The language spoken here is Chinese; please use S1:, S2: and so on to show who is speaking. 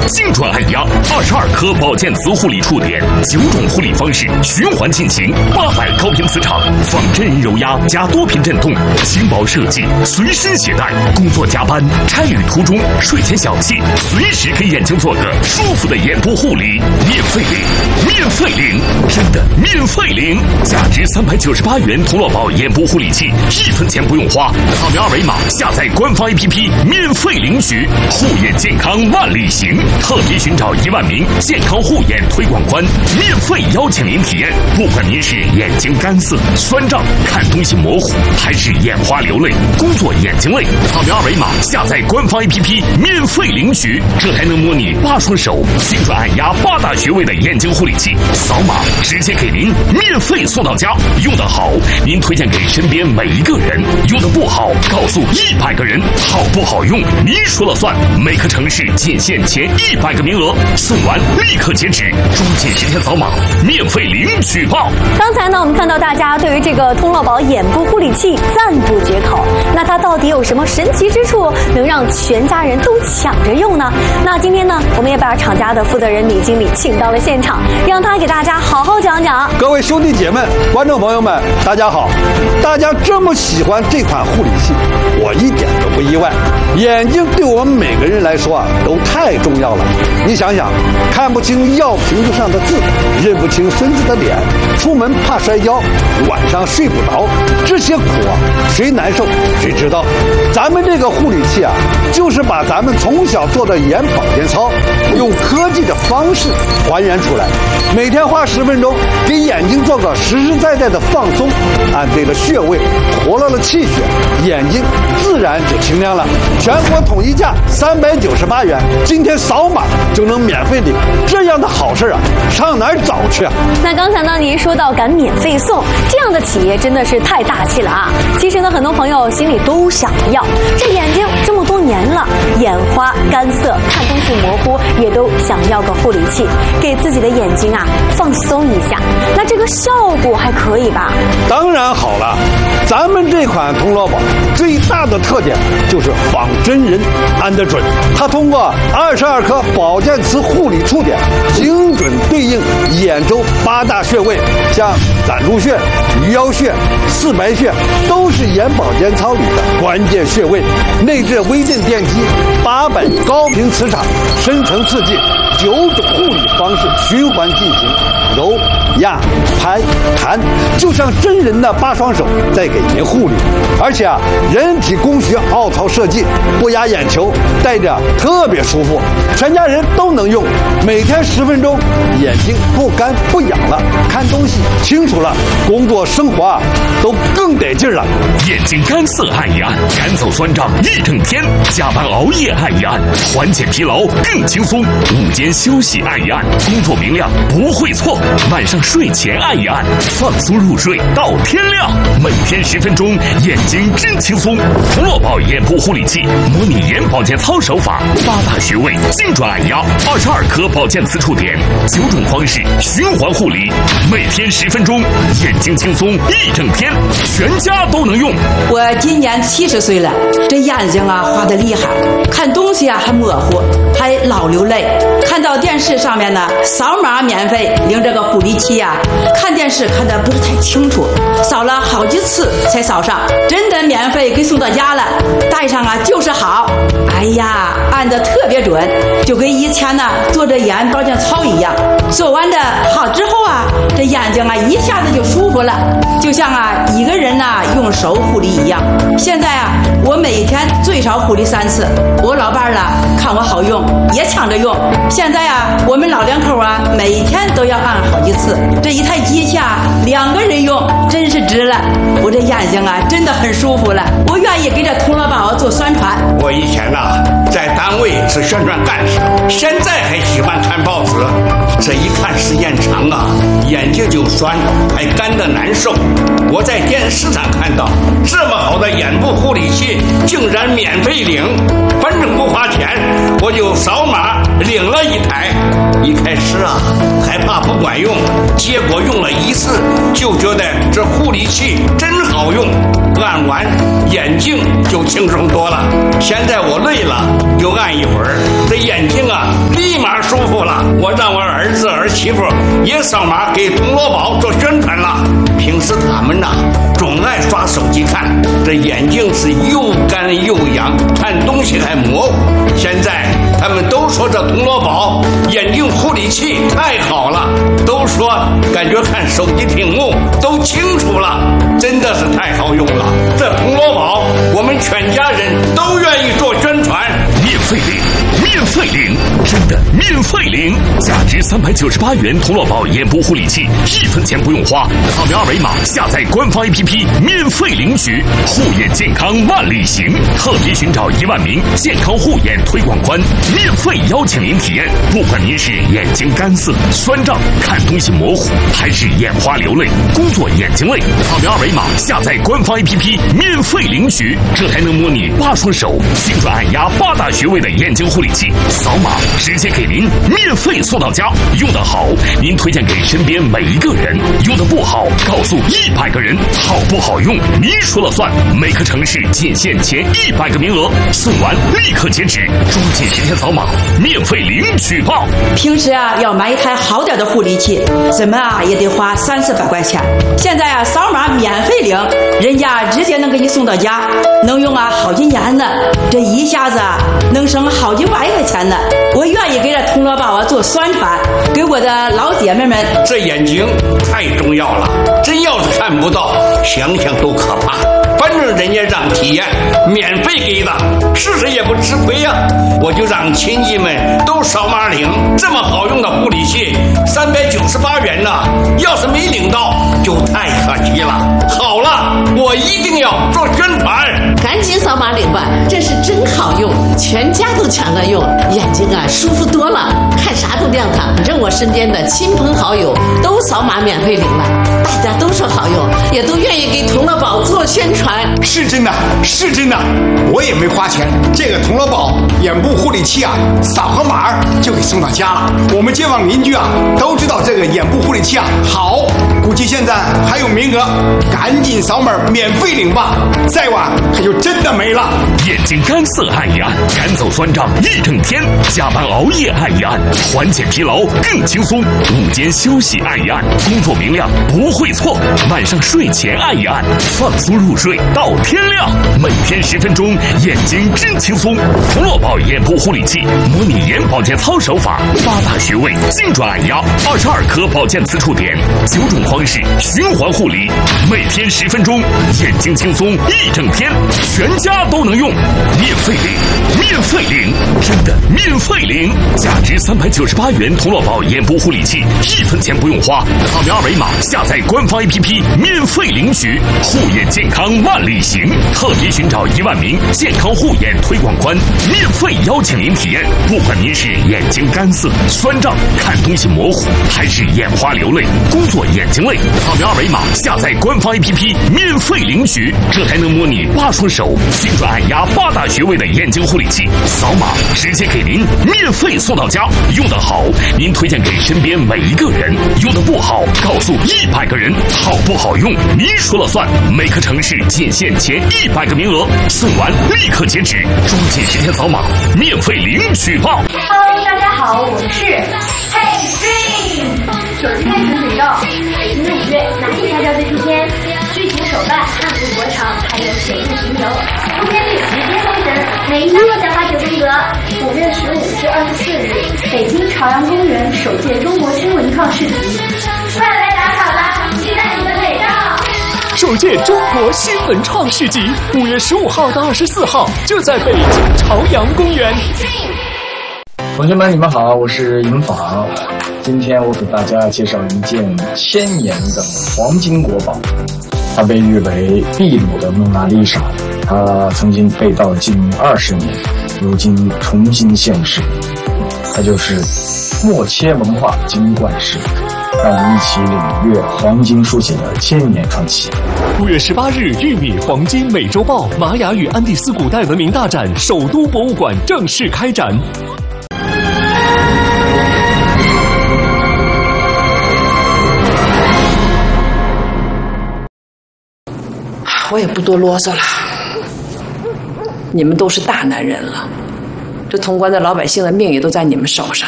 S1: 精准按压，22颗保健磁护理触点，9种护理方式循环进行，800高频磁场，仿真人揉压加多频震动，轻薄设计，随身携带，工作加班、差旅途中、睡前小憩，随时给眼睛做个舒服的眼部护理，免费领，免费领，真的免费领！价值398元童乐宝眼部护理器，1分钱不用花，扫描2维码下载官方 APP 免费领取，护眼健康万里行，特别寻找1万名健康护眼推广官，免费邀请您体验。不管您是眼睛干涩、酸胀、看东西模糊，还是眼花流泪、工作眼睛累，扫描2维码下载官方 APP 免费领取，这还能模拟8双手精准按压8大穴位的眼睛护理器，扫码直接给您免费送到家。用得好，您推荐给身边每一个人；用得不好，告诉100个人。好不好用，您说了算。每个城市仅限前100个名额，送完立刻截止，抓紧时间扫码，免费领取吧。
S2: 刚才呢，我们看到大家对于这个通乐宝眼部护理器赞不绝口。那它到底有什么神奇之处，能让全家人都抢着用呢？那今天呢，我们也把厂家的负责人李经理请到了现场，让他给大家好好讲讲。
S3: 各位兄弟姐妹、观众朋友们，大家好！大家这么喜欢这款护理器，我一点都不意外。眼睛对我们每个人来说都太重要了。你想想，看不清药瓶子上的字，认不清孙子的脸，出门怕摔跤，晚上睡不着，这些苦谁难受谁知道。咱们这个护理器就是把咱们从小做的眼保健操，用科技的方式还原出来。每天花10分钟，给眼睛做个实实在在的放松，按对了穴位，活络了气血，眼睛自然就清亮了。全国统一价398元，今天扫码就能免费领，这样的好事上哪儿找去啊？
S2: 那刚才呢，您说到敢免费送，这样的企业真的是太大气了啊！其实呢，很多朋友心里都想要，这眼睛这么多年了，眼花、干涩、看东西模糊，也都想要个护理器，给自己的眼睛放松一下。那这个效果还可以吧？
S3: 当然好了，咱们这款通乐宝最大的特点就是仿真人按得准，它通过22颗保健磁护理触点，精准对应眼周8大穴位，像攒竹穴、鱼腰穴、四白穴，都是眼保健操里的关键穴位。内置微震电机，800高频磁场，深层刺激，9种护理方式循环进行，揉、压、拍、弹，就像真人的8双手在给您护理。而且人体工学凹槽设计，不压眼球，戴着特别舒服，全家人都能用。每天10分钟，眼睛不干不痒了，看东西清楚了，工作生活都更得劲了。
S1: 眼睛干涩按一按，赶走酸胀一整天，加班熬夜按一按，缓解疲劳更轻松。午间休息按一按，工作明亮不会错。晚上睡前按一按，放松入睡到天亮。每天10分钟，眼睛真轻松。通乐宝眼部护理器，模拟眼保健操手法，8大穴位精准按压，22颗保健磁触点，9种方式循环护理。每天10分钟，眼睛轻松一整天，全家都能用。
S4: 我今年70岁了，这眼睛花得厉害，看东西还模糊，还老流泪。看到电视上面呢，扫码免费领这个护理器看电视看得不是太清楚，扫了好几次才扫上，真的免费给送到家了，戴上就是好。哎呀，按得特别准，就跟以前呢做这眼保健操一样。做完的好之后这眼睛一下子就舒服了，就像一个人用手护理一样。现在我每天最少护理3次，我老伴看我好用，也抢着用。现在我们老两口每天都要按好几次，这一台机器2个人用，真是值了。我这眼睛真的很舒服了，我愿意给这通乐宝做宣传。
S5: 我以前在单位是宣传干事，现在还喜欢看报纸，这一看时间长眼睛就酸，还干得难受。我在电视上看到这么好的眼部护理器竟然免费领，反正不花钱，我就扫码领了一台。一开始还怕不管用，结果用了1次就觉得这护理器真好用，按完眼睛就轻松多了。现在我累了就按一会儿，这眼睛立马码舒服了。我让我儿子儿媳妇也扫码给铜锣宝做宣传了。平时他们总爱刷手机看，这眼睛是又干又痒，看东西还模糊。现在他们都说这铜锣宝眼睛护理器太好了，都说感觉看手机屏幕都清楚了，真的是太好用了。这铜锣宝我们全家人都愿意做宣传。
S1: 免费领，免费领，真的免费领！价值398元铜锣宝眼部护理器，1分钱不用花，扫描二维码下载官方 APP 免费领取。护眼健康万里行，特别寻找1万名健康护眼推广官，免费邀请您体验。不管您是眼睛干涩、酸胀、看东西模糊，还是眼花流泪、工作眼睛累，扫描二维码下载官方 APP 免费领取。这还能模拟8双手，精准按压8大穴位的眼睛护理器，扫码直接给您免费送到家。用得好，您推荐给身边每一个人；用得不好，告诉100个人。好不好用，您说了算。每个城市仅限前100个名额，送完立刻截止，抓紧时间扫码，免费领取吧。
S4: 平时要买一台好点的护理器，怎么也得花30-40块钱。现在扫码免费领，人家直接能给你送到家，能用好几年呢。这一下子能省好几万块钱呢。我愿意给这铜锣宝做宣传，给我的老姐妹们。
S5: 这眼睛太重要了，真要是看不到，想想都可怕。反正人家让体验，免费给的，试试也不吃亏呀。我就让亲戚们都扫码领，这么好用的护理器，398元呢，要是没领到就太可惜了。好了，我一定要做宣传，
S6: 赶紧扫码领吧，这是真好用，全家都抢着用，眼睛舒服多了，看啥都亮堂。反正我身边的亲朋好友都扫码免费领了，大家都说好用，也都愿意给铜锣宝做宣传。
S7: 是真的，是真的，我也没花钱。这个铜锣宝眼部护理器扫个码就给送到家了。我们街坊邻居都知道这个眼部护理器好，估计现在还有名额，赶紧扫码免费领吧，再晚可就真的没了。
S1: 眼睛干涩按一按，赶走酸胀一整天；加班熬夜按一按，缓解疲劳更轻松；午间休息按一按，工作明亮不会错；晚上睡前按一按，放松入睡到天亮。每天10分钟，眼睛真轻松。铜锣宝眼部护理器模拟眼保健操手法，8大穴位精准按压，22颗保健磁触点，9种方式循环护理，每天10分钟，眼睛轻松一整天，全家都能用。免费领，免费领，真的免费领！价值398元铜锣宝眼部护理器，1分钱不用花，扫描二维码下载官方 APP 免费领取。护眼健康万里行，特别寻找1万名健康护眼推广官，免费邀请您体验。不管您是眼睛干涩、酸胀、看东西模糊，还是眼花流泪、工作眼睛累，扫描二维码下载官方 APP 免费领取。这还能模拟8双手，精准按压8大穴位的眼睛护理器，扫码直接给您免费送到家。用得好，您推荐给身边每一个人；用得不好，告诉100个人。好不好用，您说了算。每个城市仅限前100个名额，送完立刻截止，抓紧时间扫码，免费领取吧。
S8: Hello， 大家好，我是 Hey Dream。手机开始水照，北京的5月哪里拍照最出片？剧情手办、汉服国潮，还有水陆巡游，通天率直接封神，每一张都想发9风格。5月15至24日，北京朝阳公园首届中国新文创市集，快来打卡吧，期待你的美照。
S9: 首届中国新文创市集5月15号到24号就在北京朝阳公园。
S10: 同学们，你们好，我是尹昉。今天我给大家介绍一件1000年的黄金国宝，它被誉为秘鲁的蒙娜丽莎，它曾经被盗近20年，如今重新现世。它就是默切文化金冠石，让我们一起领略黄金书写的1000年传奇。
S9: 5月18日，玉米黄金美洲豹玛雅与安第斯古代文明大展首都博物馆正式开展。
S4: 我也不多啰嗦了，你们都是大男人了，这潼关的老百姓的命也都在你们手上。